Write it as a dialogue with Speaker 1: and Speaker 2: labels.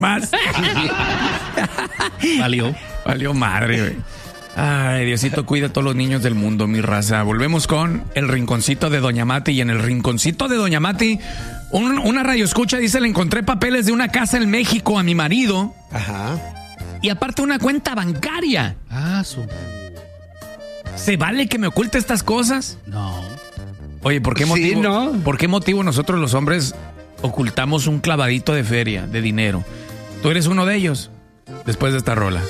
Speaker 1: Más. Valió madre, güey. Ay, Diosito cuida a todos los niños del mundo, mi raza. Volvemos con el rinconcito de Doña Mati. Y en el rinconcito de Doña Mati, una radioescucha dice: le encontré papeles de una casa en México a mi marido.
Speaker 2: Ajá.
Speaker 1: Y aparte una cuenta bancaria. ¿Se vale que me oculte estas cosas?
Speaker 3: No.
Speaker 1: Oye, ¿por qué motivo?
Speaker 2: Sí, ¿no?
Speaker 1: ¿Por qué motivo nosotros los hombres ocultamos un clavadito de feria, de dinero? ¿Tú eres uno de ellos? Después de esta rola.